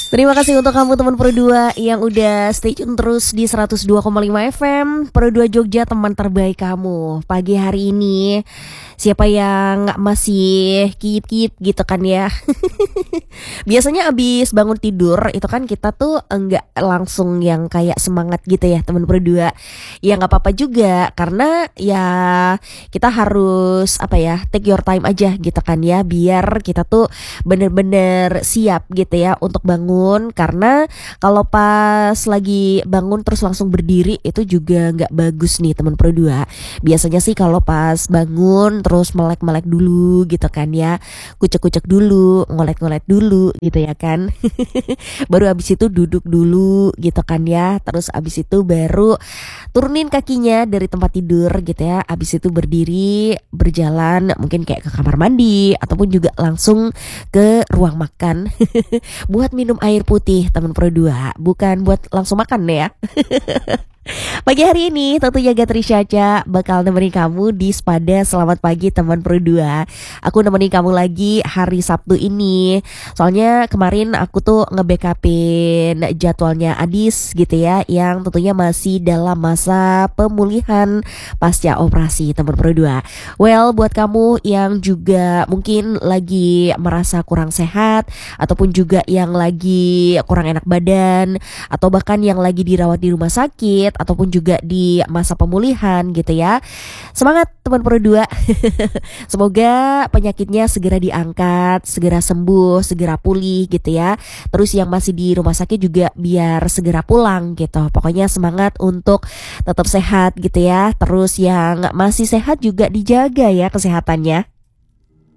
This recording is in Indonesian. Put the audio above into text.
Terima kasih untuk kamu teman Pro 2 yang udah stay tune terus di 102,5 FM Pro 2 Jogja, teman terbaik kamu. Pagi hari ini siapa yang masih kiyip-kiyip gitu kan ya. Biasanya abis bangun tidur itu kan kita tuh enggak langsung yang kayak semangat gitu ya teman Pro 2. Ya nggak apa-apa juga karena ya kita harus apa ya, take your time aja gitu kan ya, biar kita tuh bener-bener siap gitu ya untuk bangun. Karena kalau pas lagi bangun terus langsung berdiri itu juga nggak bagus nih teman Pro 2. Biasanya sih kalau pas bangun terus melek-melek dulu gitu kan ya, kucek-kucek dulu, ngolek-ngolek dulu gitu ya kan. Baru abis itu duduk dulu gitu kan ya, terus abis itu baru turunin kakinya dari tempat tidur gitu ya. Abis itu berdiri, berjalan mungkin kayak ke kamar mandi ataupun juga langsung ke ruang makan buat minum air putih teman Pro 2, bukan buat langsung makan ya. Pagi hari ini tentunya Gatri Syaca bakal nemenin kamu di Sepada Selamat Pagi teman Pro 2. Aku nemenin kamu lagi hari Sabtu ini. Soalnya kemarin aku tuh nge-backupin jadwalnya Adis gitu ya, yang tentunya masih dalam masa pemulihan pasca operasi teman Pro 2. Well, buat kamu yang juga mungkin lagi merasa kurang sehat, ataupun juga yang lagi kurang enak badan, atau bahkan yang lagi dirawat di rumah sakit ataupun juga di masa pemulihan gitu ya. Semangat teman Pro 2. Semoga penyakitnya segera diangkat, segera sembuh, segera pulih gitu ya. Terus yang masih di rumah sakit juga biar segera pulang gitu. Pokoknya semangat untuk tetap sehat gitu ya. Terus yang masih sehat juga dijaga ya kesehatannya.